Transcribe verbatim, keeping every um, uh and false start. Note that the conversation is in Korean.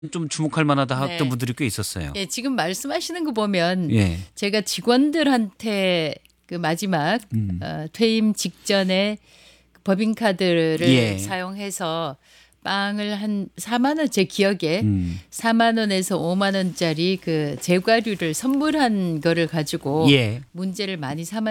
좀 주목할 만하다 네. 했던 분들이 꽤 있었어요. 예, 지금 말씀하시는 거 보면 예. 제가 직원들한테 그 마지막 음. 어, 퇴임 직전에 법인카드를 예. 사용해서 빵을 한 사만 원, 제 기억에 음. 사만 원에서 오만 원짜리 그 제과류를 선물한 거를 가지고 예. 문제를 많이 삼았